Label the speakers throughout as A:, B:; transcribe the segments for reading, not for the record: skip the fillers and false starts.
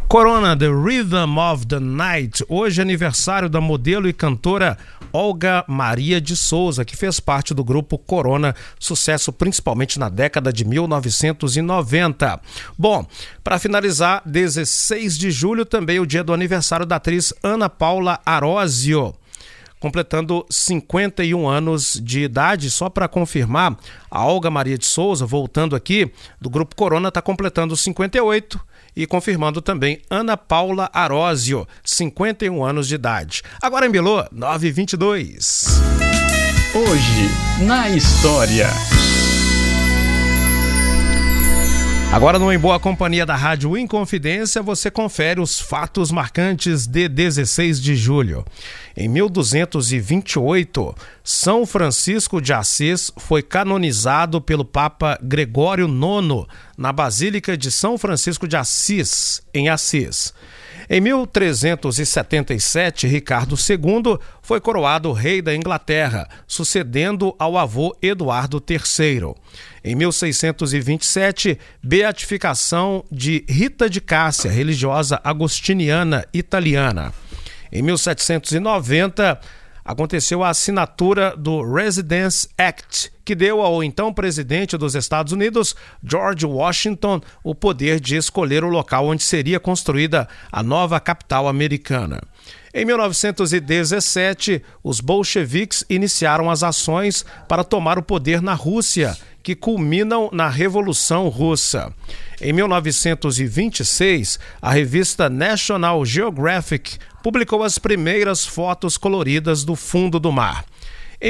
A: Corona, The Rhythm of the Night. Hoje é aniversário da modelo e cantora Olga Maria de Souza, que fez parte do grupo Corona, sucesso principalmente na década de 1990. Bom, para finalizar, 16 de julho também é o dia do aniversário da atriz Ana Paula Arósio, completando 51 anos de idade. Só para confirmar, a Olga Maria de Souza, voltando aqui, do grupo Corona, está completando 58 e confirmando também Ana Paula Arósio, 51 anos de idade. Agora em Belô, 9h22.
B: Hoje, na história.
A: Agora no Em Boa Companhia da Rádio Inconfidência, você confere os fatos marcantes de 16 de julho. Em 1228, São Francisco de Assis foi canonizado pelo Papa Gregório IX na Basílica de São Francisco de Assis, em Assis. Em 1377, Ricardo II foi coroado rei da Inglaterra, sucedendo ao avô Eduardo III. Em 1627, beatificação de Rita de Cássia, religiosa agostiniana italiana. Em 1790, aconteceu a assinatura do Residence Act, que deu ao então presidente dos Estados Unidos, George Washington, o poder de escolher o local onde seria construída a nova capital americana. Em 1917, os bolcheviques iniciaram as ações para tomar o poder na Rússia, que culminam na Revolução Russa. Em 1926, a revista National Geographic publicou as primeiras fotos coloridas do fundo do mar. Em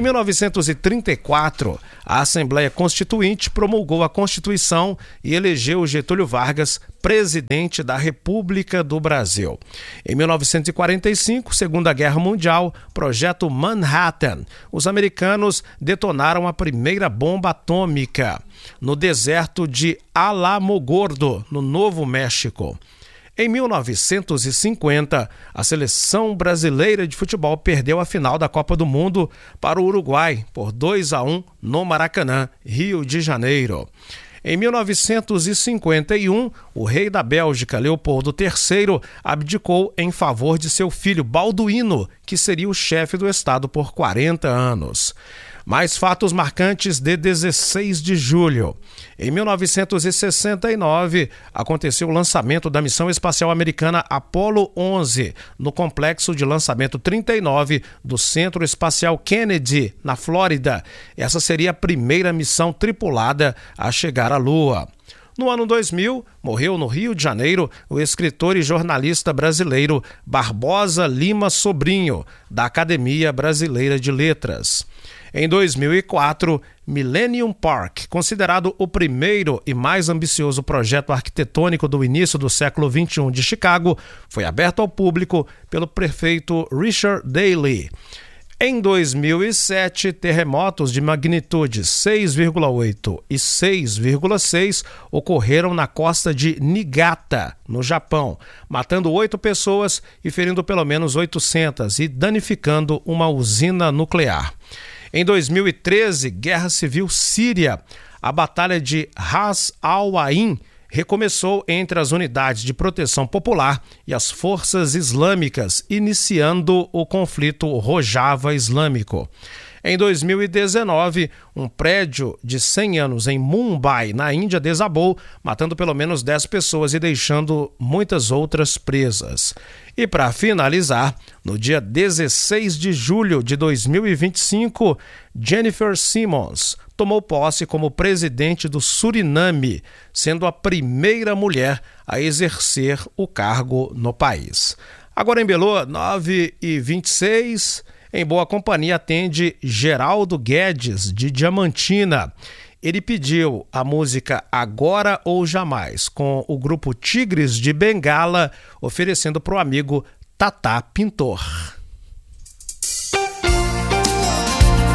A: 1934, a Assembleia Constituinte promulgou a Constituição e elegeu Getúlio Vargas presidente da República do Brasil. Em 1945, Segunda Guerra Mundial, Projeto Manhattan. Os americanos detonaram a primeira bomba atômica no deserto de Alamogordo, no Novo México. Em 1950, a seleção brasileira de futebol perdeu a final da Copa do Mundo para o Uruguai por 2-1 no Maracanã, Rio de Janeiro. Em 1951, o rei da Bélgica, Leopoldo III, abdicou em favor de seu filho Balduíno, que seria o chefe do Estado por 40 anos. Mais fatos marcantes de 16 de julho. Em 1969, aconteceu o lançamento da missão espacial americana Apollo 11, no complexo de lançamento 39 do Centro Espacial Kennedy, na Flórida. Essa seria a primeira missão tripulada a chegar à Lua. No ano 2000, morreu no Rio de Janeiro o escritor e jornalista brasileiro Barbosa Lima Sobrinho, da Academia Brasileira de Letras. Em 2004, Millennium Park, considerado o primeiro e mais ambicioso projeto arquitetônico do início do século XXI de Chicago, foi aberto ao público pelo prefeito Richard Daley. Em 2007, terremotos de magnitude 6,8 e 6,6 ocorreram na costa de Niigata, no Japão, matando 8 pessoas e ferindo pelo menos 800 e danificando uma usina nuclear. Em 2013, Guerra Civil Síria, a Batalha de Ras al-Ain recomeçou entre as unidades de proteção popular e as forças islâmicas, iniciando o conflito Rojava Islâmico. Em 2019, um prédio de 100 anos em Mumbai, na Índia, desabou, matando pelo menos 10 pessoas e deixando muitas outras presas. E para finalizar, no dia 16 de julho de 2025, Jennifer Simmons tomou posse como presidente do Suriname, sendo a primeira mulher a exercer o cargo no país. Agora em Belô, 9h26, em Boa Companhia atende Geraldo Guedes, de Diamantina. Ele pediu a música Agora ou Jamais, com o grupo Tigres de Bengala, oferecendo para o amigo Tatá Pintor.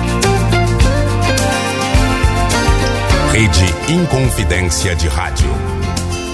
C: Rede Inconfidência de Rádio.